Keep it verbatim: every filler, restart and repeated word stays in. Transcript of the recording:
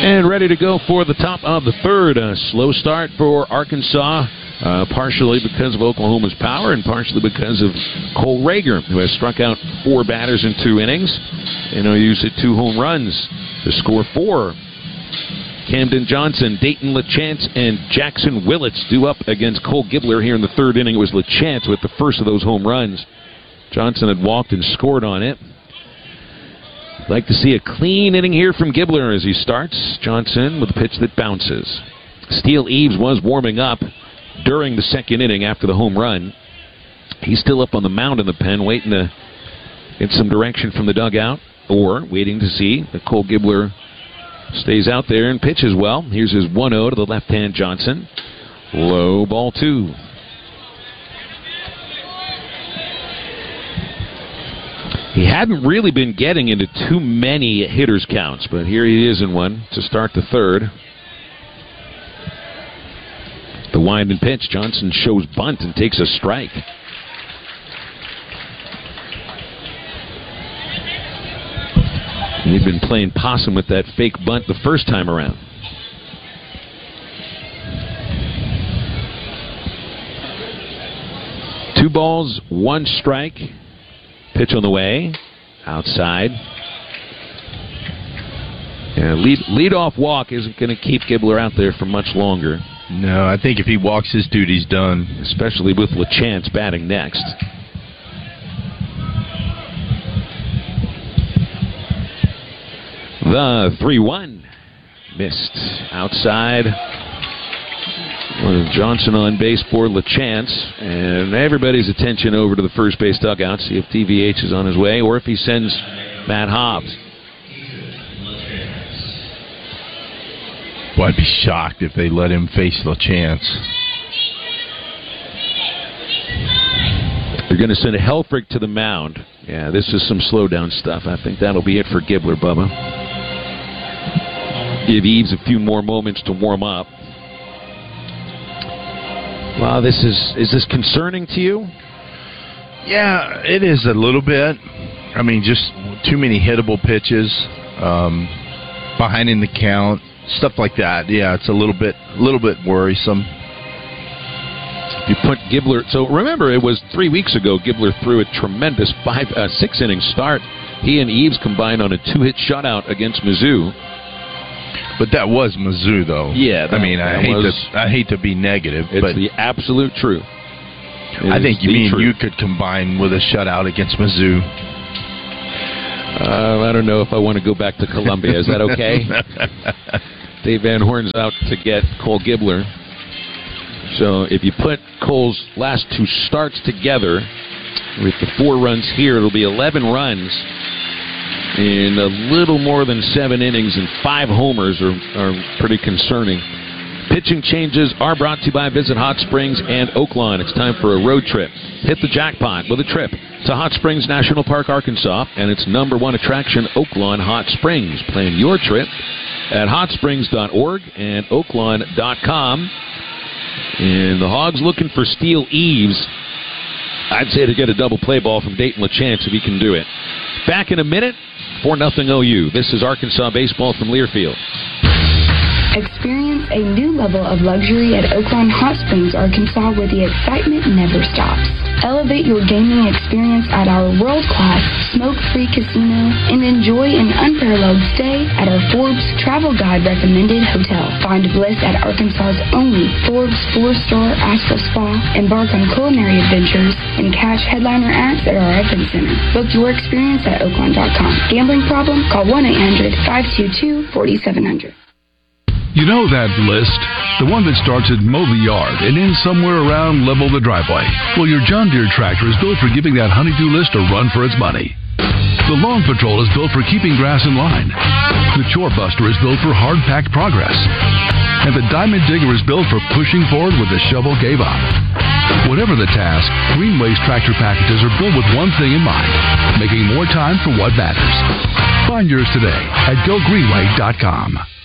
And ready to go for the top of the third. A slow start for Arkansas, uh, partially because of Oklahoma's power and partially because of Cole Rager, who has struck out four batters in two innings. And O U's hit two home runs to score four. Camden Johnson, Dayton LaChance, and Jackson Willits due up against Cole Gibler here in the third inning. It was LaChance with the first of those home runs. Johnson had walked and scored on it. Like to see a clean inning here from Gibler as he starts. Johnson with a pitch that bounces. Steele Eaves was warming up during the second inning after the home run. He's still up on the mound in the pen, waiting to get some direction from the dugout, or waiting to see that Cole Gibler stays out there and pitches well. Here's his one oh to the left-hand Johnson. Low ball two. He hadn't really been getting into too many hitters' counts, but here he is in one to start the third. The wind and pitch. Johnson shows bunt and takes a strike. He'd been playing possum with that fake bunt the first time around. Two balls, one strike. Pitch on the way. Outside. Yeah, lead, lead-off walk isn't going to keep Gibler out there for much longer. No, I think if he walks, his duty's done. Especially with LaChance batting next. The three one. Missed. Outside. Johnson on base for LaChance. And everybody's attention over to the first base dugout. See if T V H is on his way or if he sends Matt Hobbs. Well, I'd be shocked if they let him face LaChance. They're going to send a Helfrich to the mound. Yeah, this is some slow-down stuff. I think that'll be it for Gibler, Bubba. Give Eaves a few more moments to warm up. Wow, this is is this concerning to you? Yeah, it is a little bit. I mean, just too many hittable pitches, um, behind in the count, stuff like that. Yeah, it's a little bit, little bit worrisome. You put Gibler. So remember, it was three weeks ago. Gibler threw a tremendous five, uh, six inning start. He and Eaves combined on a two-hit shutout against Mizzou. But that was Mizzou, though. Yeah, I mean, I hate was, to I hate to be negative, it's but the absolute truth. It I think you mean truth. you could combine with a shutout against Mizzou. Uh, I don't know if I want to go back to Columbia. Is that okay? Dave Van Horn's out to get Cole Gibler. So if you put Cole's last two starts together with the four runs here, it'll be eleven runs in a little more than seven innings, and five homers are, are pretty concerning. Pitching changes are brought to you by Visit Hot Springs and Oaklawn. It's time for a road trip. Hit the jackpot with a trip to Hot Springs National Park, Arkansas, and its number one attraction, Oaklawn Hot Springs. Plan your trip at hot springs dot org and oaklawn dot com. And the Hogs looking for Steele Eaves. I'd say to get a double play ball from Dayton LaChance if he can do it. Back in a minute. four nothing O U. This is Arkansas baseball from Learfield. Experience a new level of luxury at Oaklawn Hot Springs, Arkansas, where the excitement never stops. Elevate your gaming experience at our world-class smoke-free casino and enjoy an unparalleled stay at our Forbes Travel Guide recommended hotel. Find bliss at Arkansas's only Forbes four-star Astral Spa. Embark on culinary adventures and catch headliner acts at our event center. Book your experience at oaklawn dot com. Gambling problem? Call one eight hundred five two two four seven zero zero. You know that list? The one that starts at mow the yard and ends somewhere around level the driveway. Well, your John Deere tractor is built for giving that honey-do list a run for its money. The Lawn Patrol is built for keeping grass in line. The Chore Buster is built for hard-packed progress. And the Diamond Digger is built for pushing forward when the shovel gave up. Whatever the task, Greenway's tractor packages are built with one thing in mind, making more time for what matters. Find yours today at go greenway dot com.